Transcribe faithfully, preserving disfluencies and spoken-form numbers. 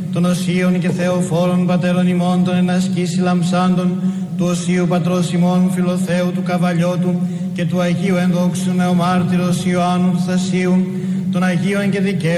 των οσίων και θεοφόρων πατέρων ημών, των ενασκήσει λαμψάντων, του οσίου πατρός ημών Φιλοθέου του Καβαλιώτου και του Αγίου Ενδόξου Νεομάρτυρος Ιωάννου του Θασίου, των Αγίων και δικαίων